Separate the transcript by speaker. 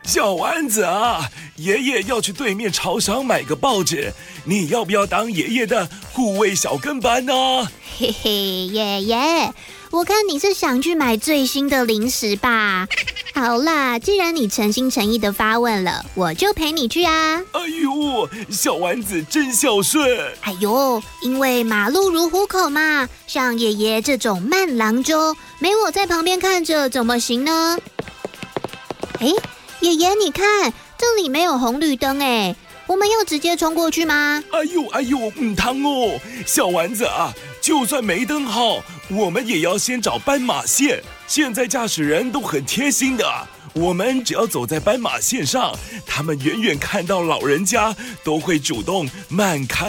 Speaker 1: 小丸子啊，爷爷要去对面超商买个报纸，你要不要当爷爷的护卫小跟班呢？
Speaker 2: 嘿嘿，爷爷，我看你是想去买最新的零食吧。好啦，既然你诚心诚意的发问了，我就陪你去啊。
Speaker 1: 哎呦，小丸子真孝顺。
Speaker 2: 哎呦，因为马路如虎口嘛，像爷爷这种慢郎中，没我在旁边看着怎么行呢？哎，爷爷你看，这里没有红绿灯哎，我们要直接冲过去吗？
Speaker 1: 哎呦，汤哦，小丸子啊，就算没灯号，我们也要先找斑马线。现在驾驶人都很贴心的，我们只要走在斑马线上，他们远远看到老人家都会主动慢开